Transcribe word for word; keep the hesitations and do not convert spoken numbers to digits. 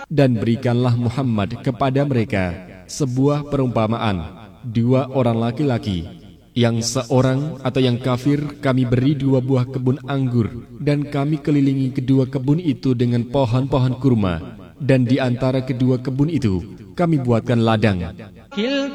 Dan berikanlah Muhammad kepada mereka sebuah perumpamaan, dua orang laki-laki, yang seorang atau yang kafir kami beri dua buah kebun anggur, dan kami kelilingi kedua kebun itu dengan pohon-pohon kurma, dan di antara kedua kebun itu kami buatkan ladang.